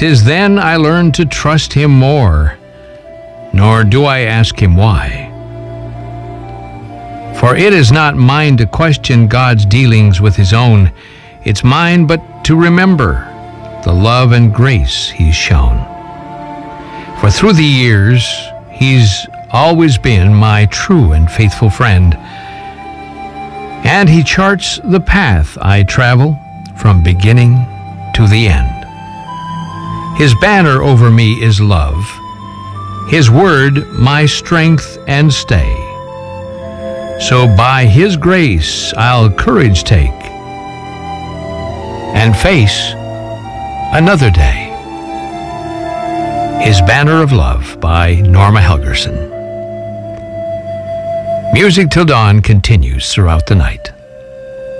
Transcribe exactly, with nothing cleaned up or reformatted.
'Tis then I learn to trust him more, nor do I ask him why. For it is not mine to question God's dealings with his own. It's mine but to remember the love and grace he's shown. For through the years, he's always been my true and faithful friend, and he charts the path I travel from beginning to the end. His banner over me is love, his word my strength and stay. So by his grace I'll courage take and face another day. His Banner of Love by Norma Helgerson. Music Till Dawn continues throughout the night.